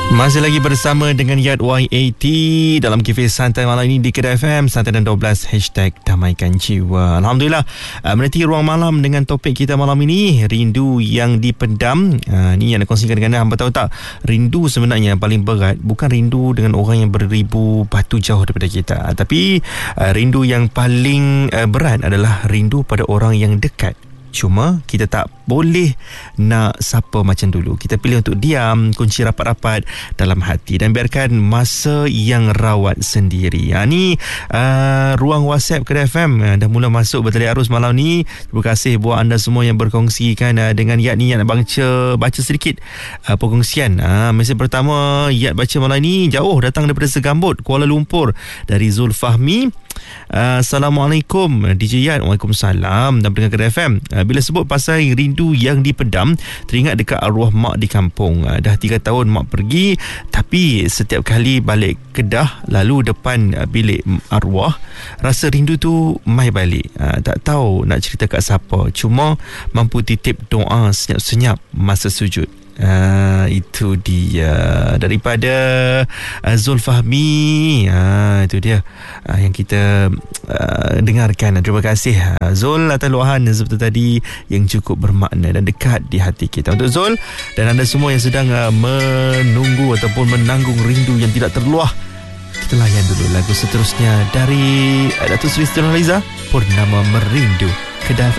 Masih lagi bersama dengan Yat YAT dalam Cafe Santai malam ini di Kedah FM Santai dan 12 #Damaikan Jiwa. Alhamdulillah, menanti ruang malam dengan topik kita malam ini, rindu yang dipendam. Ni yang nak kongsikan dengan anda. Tahu tak, rindu sebenarnya yang paling berat bukan rindu dengan orang yang beribu batu jauh daripada kita, tapi rindu yang paling berat adalah rindu pada orang yang dekat. Cuma kita tak boleh nak sapa macam dulu. Kita pilih untuk diam, kunci rapat-rapat dalam hati dan biarkan masa yang rawat sendiri. Ni ruang WhatsApp Kedah FM dah mula masuk bertalian arus malam ni. Terima kasih buat anda semua yang berkongsi dengan Yat ni. Yat nak baca sedikit perkongsian. Mesej pertama Yat baca malam ni jauh datang daripada Segambut, Kuala Lumpur, dari Zul Fahmi. Assalamualaikum DJ Yat. Waalaikumsalam. Dan pendengar Kedah FM, bila sebut pasal rindu yang dipendam, teringat dekat arwah mak di kampung. Dah 3 tahun mak pergi, tapi setiap kali balik Kedah, lalu depan bilik arwah, rasa rindu tu mai balik. Tak tahu nak cerita kat siapa, cuma mampu titip doa senyap-senyap masa sujud. Itu dia daripada Zul Fahmi. Itu dia yang kita dengarkan. Terima kasih Zul atas luahan seperti tadi yang cukup bermakna dan dekat di hati kita. Untuk Zul dan anda semua yang sedang menunggu ataupun menanggung rindu yang tidak terluah, kita layan dulu lagu seterusnya dari Datuk Seri Nurhaliza, Purnama Merindu, Kedah